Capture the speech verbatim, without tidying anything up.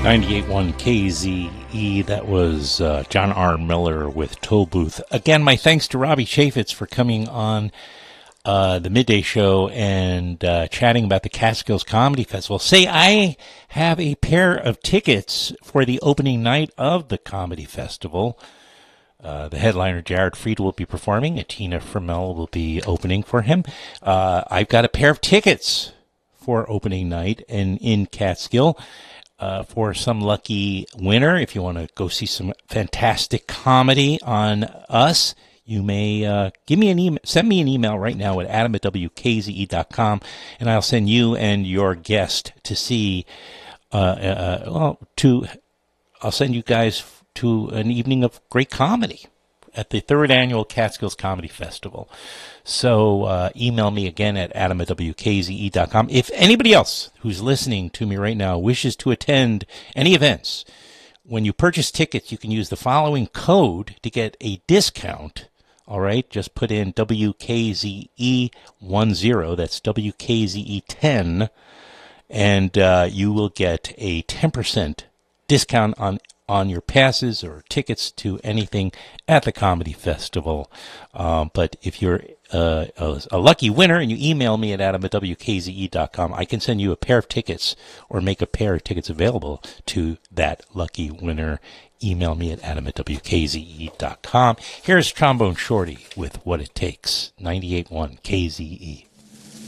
ninety-eight point one K Z E, that was uh, John R. Miller with Toll Booth. Again, my thanks to Robbie Chaffetz for coming on uh, the Midday Show and uh, chatting about the Catskills Comedy Festival. Say, I have a pair of tickets for the opening night of the Comedy Festival. Uh, the headliner, Jared Fried, will be performing, and Tina Fromell will be opening for him. Uh, I've got a pair of tickets for opening night in, in Catskill. Uh, for some lucky winner, if you want to go see some fantastic comedy on us, you may uh, give me an email, send me an email right now at adam at w k z e dot com, and I'll send you and your guest to see. Uh, uh, well, to I'll send you guys to an evening of great comedy at the third annual Catskills Comedy Festival. So uh, email me again at adam at w k z e dot com. If anybody else who's listening to me right now wishes to attend any events, when you purchase tickets, you can use the following code to get a discount. All right, just put in W K Z E ten, that's W K Z E ten, and uh, you will get a ten percent discount on on your passes or tickets to anything at the Comedy Festival. Um, but if you're uh, a, a lucky winner and you email me at adam at w k z e dot com, I can send you a pair of tickets or make a pair of tickets available to that lucky winner. Email me at adam at w k z e dot com. Here's Trombone Shorty with What It Takes, ninety-eight point one K Z E.